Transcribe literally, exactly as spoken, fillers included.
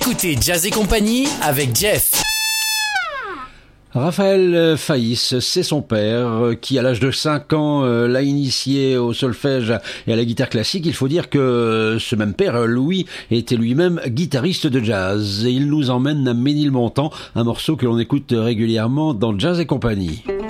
Écoutez Jazz et compagnie avec Jeff. Raphaël Faïs, c'est son père qui, à l'âge de cinq ans, l'a initié au solfège et à la guitare classique. Il faut dire que ce même père, Louis, était lui-même guitariste de jazz. Et il nous emmène à Ménilmontant, un morceau que l'on écoute régulièrement dans Jazz et compagnie.